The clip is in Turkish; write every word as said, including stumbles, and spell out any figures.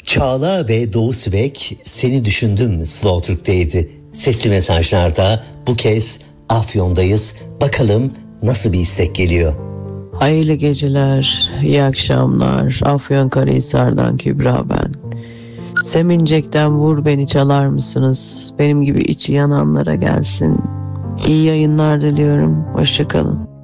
Çağla ve Doğu Sivek Seni Düşündüm Slow Türk'teydi. Sesli mesajlarda bu kez Afyon'dayız. Bakalım nasıl bir istek geliyor. Hayırlı geceler, iyi akşamlar. Afyonkarahisar'dan Kübra ben. Semincek'ten Vur Beni çalar mısınız? Benim gibi içi yananlara gelsin. İyi yayınlar diliyorum. Hoşça kalın.